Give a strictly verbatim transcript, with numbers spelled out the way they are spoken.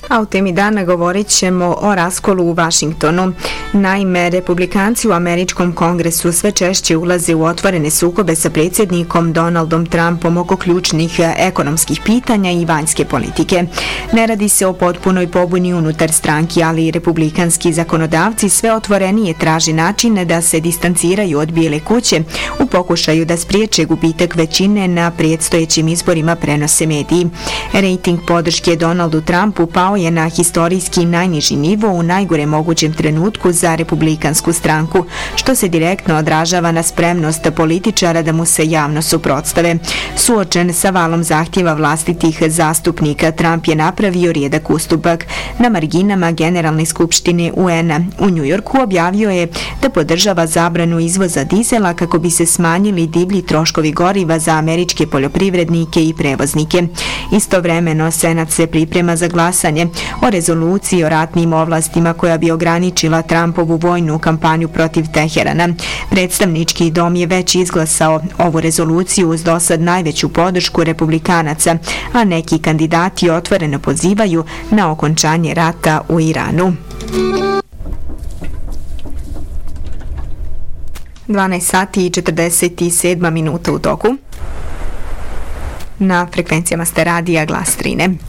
A u temi dana govorit ćemo o raskolu u Vašingtonu. Naime, republikanci u američkom kongresu sve češće ulaze u otvorene sukobe sa predsjednikom Donaldom Trumpom oko ključnih ekonomskih pitanja i vanjske politike. Ne radi se o potpunoj pobuni unutar stranki, ali i republikanski zakonodavci sve otvorenije traži načine da se distanciraju od Bijele kuće u pokušaju da spriječe gubitak većine na predstojećim izborima, prenose mediji. Rating podrške Donaldu Trumpu pao je na historijski najniži nivo u najgore mogućem trenutku za republikansku stranku, što se direktno odražava na spremnost političara da mu se javno suprotstave. Suočen sa valom zahtjeva vlastitih zastupnika, Trump je napravio rijedak ustupak. Na marginama Generalne skupštine U N-a u Njujorku objavio je da podržava zabranu izvoza dizela kako bi se smanjili divlji troškovi goriva za američke poljoprivrednike i prevoznike. Istovremeno, Senat se priprema za glasanje o rezoluciji o ratnim ovlastima koja bi ograničila Trumpovu vojnu kampanju protiv Teherana. Predstavnički dom je već izglasao ovu rezoluciju uz dosad najveću podršku republikanaca, a neki kandidati otvoreno pozivaju na okončanje rata u Iranu. dvanaest sati i četrdeset sedam minuta u toku. Na frekvencijama ste radija Glas Strine.